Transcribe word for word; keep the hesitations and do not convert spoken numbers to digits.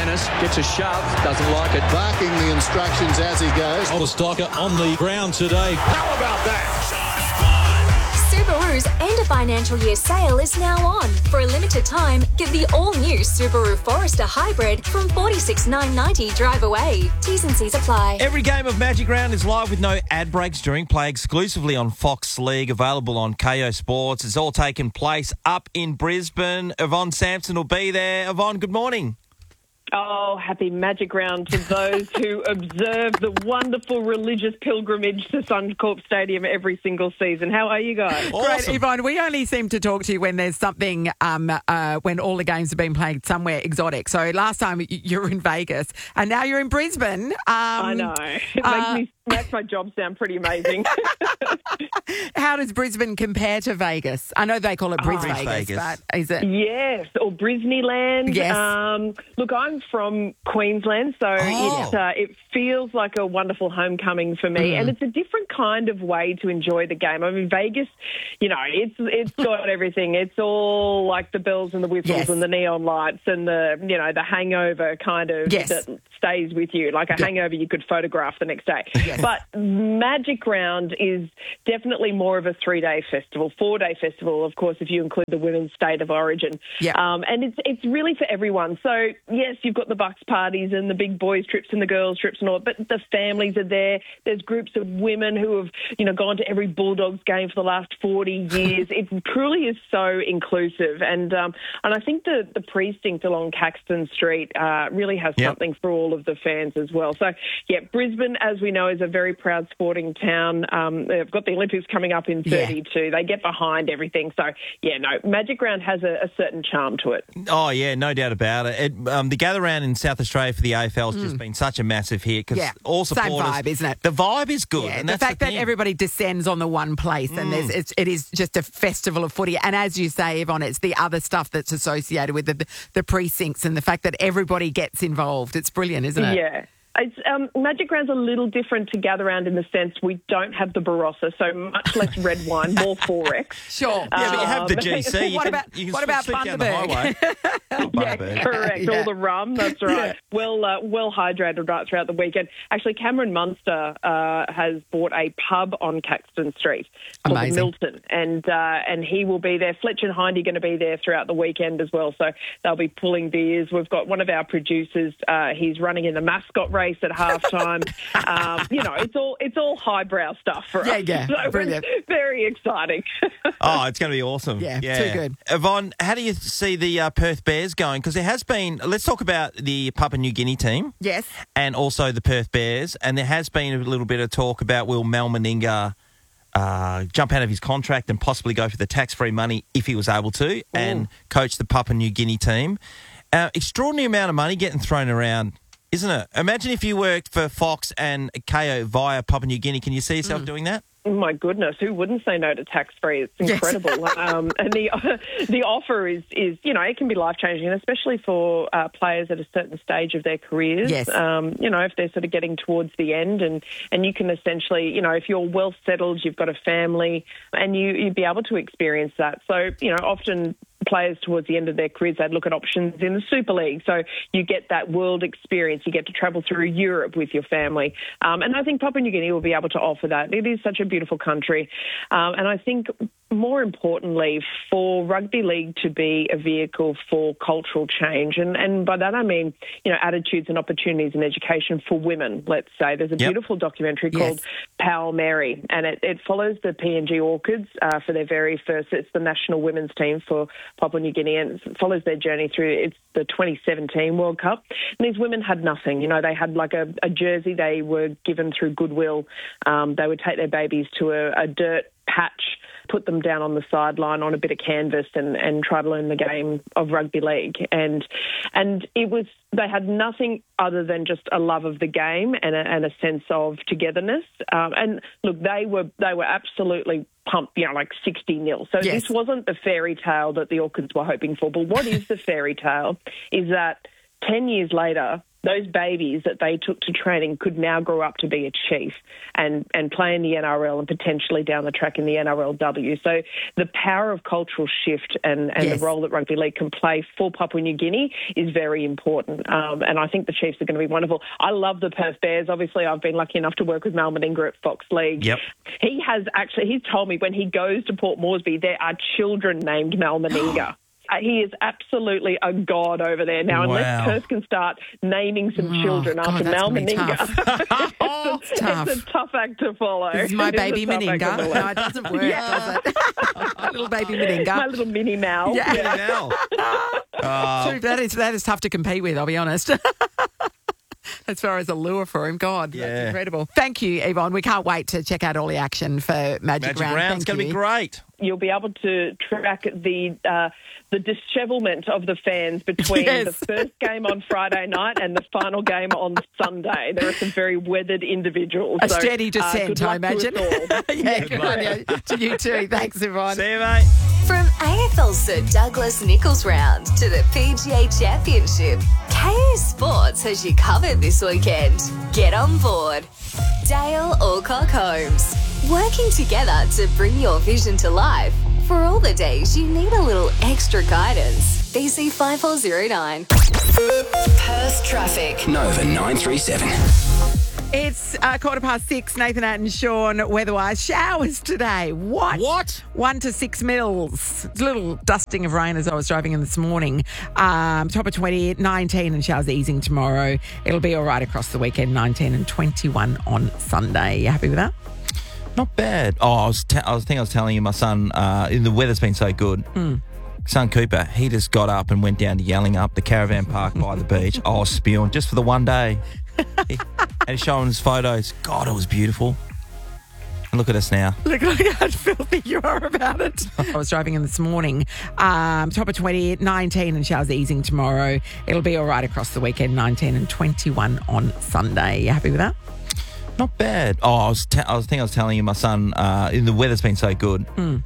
Dennis gets a shove, doesn't like it. Barking the instructions as he goes. Oliver Stocker on the ground today. How about that? Subaru's end of financial year sale is now on. For a limited time, get the all-new Subaru Forester Hybrid from forty-six thousand nine hundred ninety dollars drive away. T's and C's apply. Every game of Magic Round is live with no ad breaks during play, exclusively on Fox League, available on K O Sports. It's all taken place up in Brisbane. Yvonne Sampson will be there. Yvonne, good morning. Oh, happy Magic Round to those who observe the wonderful religious pilgrimage to Suncorp Stadium every single season. How are you guys? Awesome. Great, Yvonne. We only seem to talk to you when there's something, um, uh, when all the games have been played somewhere exotic. So last time you were in Vegas and now you're in Brisbane. Um, I know. It uh, makes, me, makes my job sound pretty amazing. How does Brisbane compare to Vegas? I know they call it Bris Oh, Vegas, Vegas. but is it? Yes, or Brisneyland. Yes. Um, look, I'm from Queensland, so Oh. it, uh, it feels like a wonderful homecoming for me, Mm. and it's a different kind of way to enjoy the game. I mean, Vegas, you know, it's it's got everything. It's all like the bells and the whistles Yes. and the neon lights and the, you know, the hangover kind of Yes. that stays with you, like a Yeah. hangover you could photograph the next day. Yes. But Magic Round is definitely more of a three-day festival, four-day festival, of course, if you include the women's state of origin. Yeah. Um, and it's it's really for everyone. So, yes, you've got the Bucks parties and the big boys trips and the girls trips and all, but the families are there. There's groups of women who have, you know, gone to every Bulldogs game for the last forty years. It truly is so inclusive. And um, and I think the, the precinct along Caxton Street uh, really has Yep. something for all of the fans as well. So, yeah, Brisbane, as we know, is a very proud sporting town. Um, they've got the Olympics coming up in Yeah. thirty-two. They get behind everything. So, yeah, no, Magic Round has a, a certain charm to it. Oh, yeah, no doubt about it. it um, the gather round in South Australia for the A F L has just been such a massive hit because Mm. Yeah. all Same supporters... vibe, isn't it? The vibe is good. Yeah, and the that's fact the that thing. everybody descends on the one place and there's, it's, it is just a festival of footy. And as you say, Yvonne, it's the other stuff that's associated with the, the precincts and the fact that everybody gets involved. It's brilliant, isn't it? Yeah. It's, um, Magic Round's a little different to Gather Round in the sense we don't have the Barossa, so much less red wine, more Forex. Sure. Yeah, but you have the Um, G C. You What can, about- you can what slip- about slip down the Bundaberg? highway. Not Yeah, Bundaberg. correct. Yeah. All the rum, that's right. Yeah. Well, uh, well hydrated right throughout the weekend. Actually, Cameron Munster uh, has bought a pub on Caxton Street called the Amazing. Milton, and uh, and he will be there. Fletch and Hindy are going to be there throughout the weekend as well, so they'll be pulling beers. We've got one of our producers. Uh, he's running in the mascot race at halftime. um, you know, it's all it's all highbrow stuff for Yeah, us. yeah, So brilliant. it's very exciting. Oh, it's going to be awesome. Yeah, too good. Yvonne, how do you see the uh, Perth Bears going? Because there has been, let's talk about the Papua New Guinea team Yes. and also the Perth Bears. And there has been a little bit of talk about will Mal Meninga uh, jump out of his contract and possibly go for the tax-free money if he was able to and coach the Papua New Guinea team. Uh, extraordinary amount of money getting thrown around, isn't it? Imagine if you worked for Fox and K O via Papua New Guinea. Can you see yourself doing that? Oh, my goodness, who wouldn't say no to tax-free? It's Yes. incredible. um, and the the offer is, is, you know, it can be life-changing, and especially for uh, players at a certain stage of their careers. Yes. Um, you know, if they're sort of getting towards the end and, and you can essentially, you know, if you're well settled, you've got a family, and you, you'd be able to experience that. So, you know, often players towards the end of their careers, they'd look at options in the Super League. So you get that world experience. You get to travel through Europe with your family. Um, and I think Papua New Guinea will be able to offer that. It is such a beautiful country. Um, and I think more importantly, for rugby league to be a vehicle for cultural change, and, and by that I mean, you know, attitudes and opportunities in education for women, let's say. There's a Yep. beautiful documentary Yes. called Pal Mary, and it, it follows the P N G Orchids uh, for their very first, it's the national women's team for Papua New Guinea, and it follows their journey through, it's the twenty seventeen World Cup. And these women had nothing. You know, they had like a, a jersey they were given through Goodwill. Um, they would take their babies to a, a dirt patch, put them down on the sideline on a bit of canvas and, and try to learn the game of rugby league. And and it was, they had nothing other than just a love of the game and a, and a sense of togetherness. Um, and look, they were they were absolutely pumped, you know, like sixty nil. So Yes. this wasn't the fairy tale that the Orchids were hoping for. But what is the fairy tale is that ten years later, those babies that they took to training could now grow up to be a chief and, and play in the N R L and potentially down the track in the N R L W. So the power of cultural shift and, and Yes. the role that rugby league can play for Papua New Guinea is very important. Um, and I think the Chiefs are going to be wonderful. I love the Perth Bears. Obviously, I've been lucky enough to work with Mal Meninga at Fox League. Yep. He has actually, he's told me when he goes to Port Moresby, there are children named Mal Meninga. Uh, He is absolutely a god over there now. Wow. Unless Perth can start naming some Oh, children God, after that's Mal gonna be Meninga, tough. it's, a, Tough. it's a tough act to follow. This is my It is a baby tough act to Meninga. follow. No, it doesn't work, does it? My little baby Meninga. My little mini Mal. Yeah. Now. True, that is that is tough to compete with, I'll be honest. As far as a lure for him, God, Yeah. that's incredible. Thank you, Yvonne. We can't wait to check out all the action for Magic, Magic Round. Round's Thank going to be you. great. You'll be able to track the uh, the dishevelment of the fans between Yes. the first game on Friday night and the final game on Sunday. There are some very weathered individuals. A So, steady uh, descent, good I luck to imagine. us all. yeah, good on you. To you too. Thanks, Yvonne. See you, mate. From A F L Sir Douglas Nichols Round to the P G A Championship, K A Sports has you covered this weekend. Get on board. Dale Alcock Holmes, working together to bring your vision to life. For all the days you need a little extra guidance. B C five four zero nine. Perth traffic. Nova nine three seven. It's uh, quarter past six. Nathan Atten, Sean, weather-wise. Showers today. What? What? One to six mils. It's a little dusting of rain as I was driving in this morning. Um, top of twenty, nineteen, and showers easing tomorrow. It'll be all right across the weekend, nineteen and twenty-one on Sunday. You happy with that? Not bad. Oh, I was, te- I was think I was telling you, my son, uh, the weather's been so good. Mm. Son Cooper, he just got up and went down to Yelling Up, the caravan park by the beach. I was spewing just for the one day. He, and he's showing his photos. God, it was beautiful. And look at us now. Look at how filthy you are about it. I was driving in this morning. Um, top of twenty, nineteen, and showers easing tomorrow. It'll be all right across the weekend, nineteen and twenty-one on Sunday. You happy with that? Not bad. Oh, I was, te- I was think I was telling you, my son, uh, the weather's been so good. Mm.